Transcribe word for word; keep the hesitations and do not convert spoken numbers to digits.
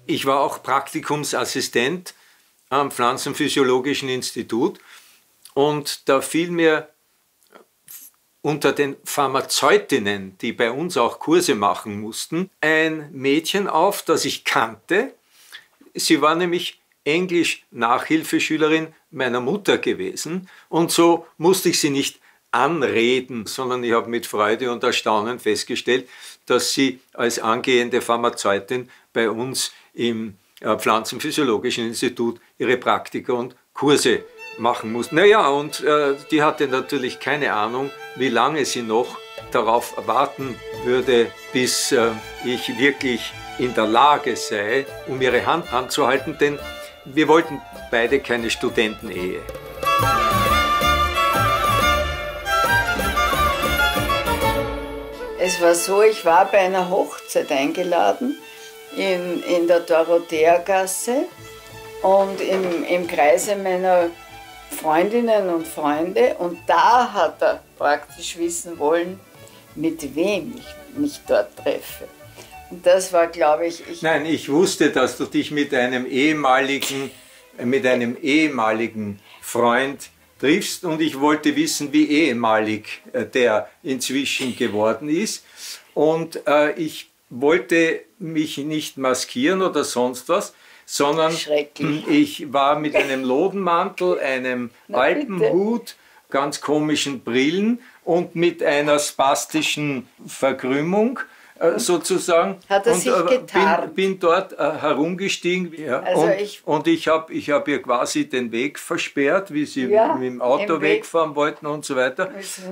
Ich war auch Praktikumsassistent am Pflanzenphysiologischen Institut und da fiel mir unter den Pharmazeutinnen, die bei uns auch Kurse machen mussten, ein Mädchen auf, das ich kannte. Sie war nämlich Englisch-Nachhilfeschülerin meiner Mutter gewesen und so musste ich sie nicht anreden, sondern ich habe mit Freude und Erstaunen festgestellt, dass sie als angehende Pharmazeutin bei uns im Pflanzenphysiologischen Institut ihre Praktika und Kurse machen musste. Naja, und äh, die hatte natürlich keine Ahnung, wie lange sie noch darauf warten würde, bis äh, ich wirklich in der Lage sei, um ihre Hand anzuhalten, denn wir wollten beide keine Studentenehe. Es war so, ich war bei einer Hochzeit eingeladen in, in der Dorotheagasse und im, im Kreise meiner Freundinnen und Freunde, und da hat er praktisch wissen wollen, mit wem ich mich dort treffe. Und das war, glaube ich, ich... Nein, ich wusste, dass du dich mit einem ehemaligen, mit einem ehemaligen Freund triffst und ich wollte wissen, wie ehemalig der inzwischen geworden ist. Und äh, ich wollte mich nicht maskieren oder sonst was, sondern ich war mit einem Lodenmantel, einem Na, Alpenhut, bitte. ganz komischen Brillen und mit einer spastischen Verkrümmung äh, sozusagen. Hat er und, sich äh, getarnt? Bin, bin dort äh, herumgestiegen ja, also und ich, und ich habe ich hab ihr quasi den Weg versperrt, wie sie ja, mit dem Auto wegfahren wollten und so weiter.